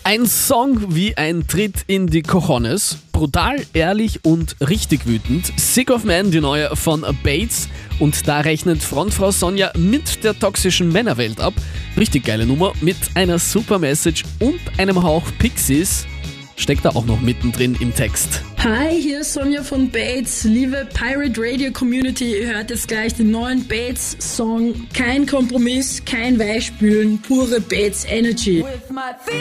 Ein Song wie ein Tritt in die Cojones. Brutal, ehrlich und richtig wütend. Sick of Man, die neue von Bates. Und da rechnet Frontfrau Sonja mit der toxischen Männerwelt ab. Richtig geile Nummer mit einer super Message und einem Hauch Pixies. Steckt da auch noch mittendrin im Text. Hi, hier ist Sonja von Bates. Liebe Pirate Radio Community, ihr hört jetzt gleich den neuen Bates-Song. Kein Kompromiss, kein Weichspülen, pure Bates Energy.